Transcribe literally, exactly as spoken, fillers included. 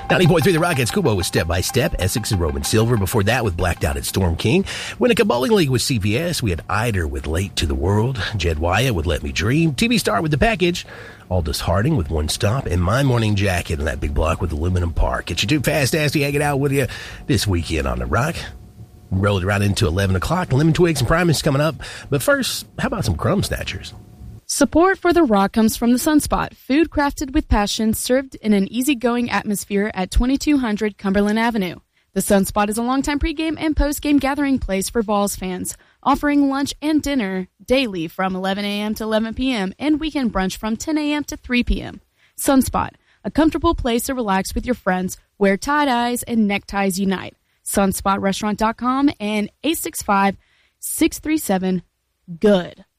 ninety point three The Rockets, Kubo with Step by Step, Essex and Roman Silver. Before that with Blacked Out at Storm King. Winnica Bowling League with C P S. We had Eider with Late to the World. Jed Wyatt with Let Me Dream. T V Star with The Package. Aldous Harding with One Stop. And My Morning Jacket in that big block with Aluminum Park. It's your two Fast Nasty hanging out with you this weekend on The Rock. Rolled right into eleven o'clock. Lemon Twigs and Primus coming up. But first, how about some Crumb Snatchers? Support for The Rock comes from The Sunspot, food crafted with passion, served in an easygoing atmosphere at twenty-two hundred Cumberland Avenue. The Sunspot is a longtime pregame and postgame gathering place for Vols fans, offering lunch and dinner daily from eleven a.m. to eleven p.m. and weekend brunch from ten a.m. to three p.m. Sunspot, a comfortable place to relax with your friends where tie-dyes and neckties unite. sunspot restaurant dot com and eight six five, six three seven, GOOD.